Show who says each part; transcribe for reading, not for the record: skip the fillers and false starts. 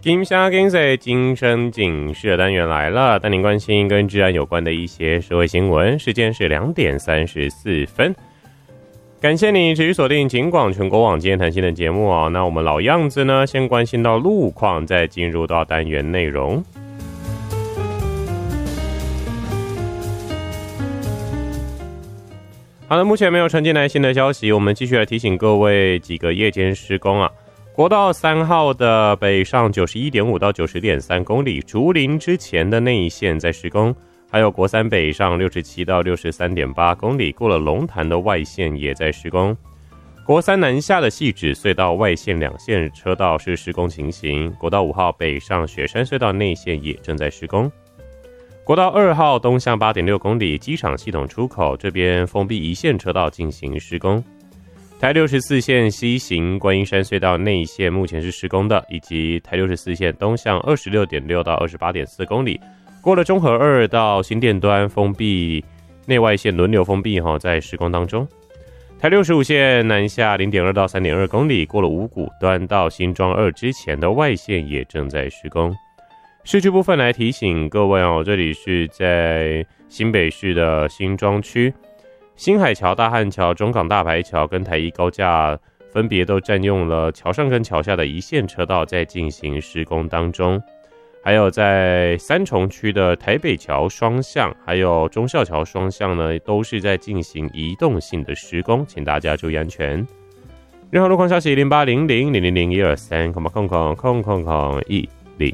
Speaker 1: 金沙金水今生警示的单元来了，带您关心跟治安有关的一些社会新闻。时间是2点34分。感谢你持续锁定警广全国网今天谈新的节目哦。那我们老样子呢，先关心到路况，再进入到单元内容。好的，目前没有传进来新的消息，我们继续来提醒各位几个夜间施工啊。国道3号的北上 91.5 到 90.3 公里，竹林之前的那一线在施工，还有国三北上67到 63.8 公里，过了龙潭的外线也在施工。国三南下的汐止隧道外线2线车道是施工情形，国道5号北上雪山隧道内线也正在施工。国道2号东向 8.6 公里，机场系统出口这边封闭一线车道进行施工。台64线西行观音山隧道内线目前是施工的，以及台64线东向 26.6 到 28.4 公里，过了中和2到新店端封闭内外线轮流封闭在施工当中。台65线南下 0.2 到 3.2 公里，过了五股端到新庄2之前的外线也正在施工。市区部分来提醒各位这里是在新北市的新庄区，新海桥、大汉桥、中港大排桥跟台一高架分别都占用了桥上跟桥下的一线车道，在进行施工当中。还有在三重区的台北桥双向还有忠孝桥双向呢，都是在进行移动性的施工，请大家注意安全。任何路况消息0800000123，000000123